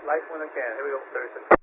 Light when I can. Here we go. 36.